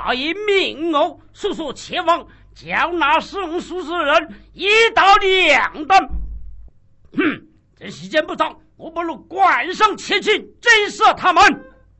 那一命偶速速前往，将那圣书之人一刀两断。这时间不长，我不如关上前去震慑他们。